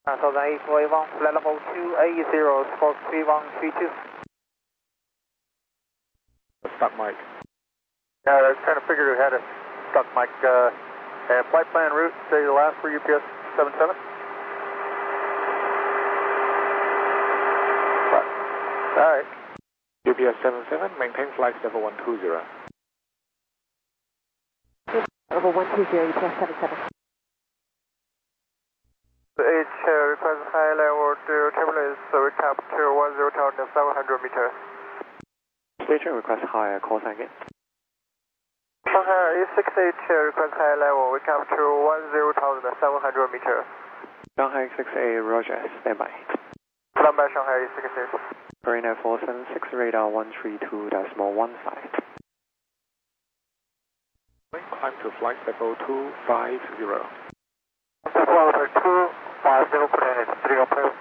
9841, flight level 280, squawk 3132. Stuck mic. Yeah, I kind of figured it had a stuck mic. And flight plan route, say the last for UPS 77. Alright. UPS 77, maintain flight level 120. Level 120, UPS 77. H request high level to turbulence, so recap to 10,700 meters. Station request higher, call sign again. Shanghai E68 request high level, we come to 10,700 meters. Shanghai 6A, roger, standby. Stand by Shanghai E68. Marina 476, radar 132.15. Climb to flight level 250. Level 250, put in 3 approved.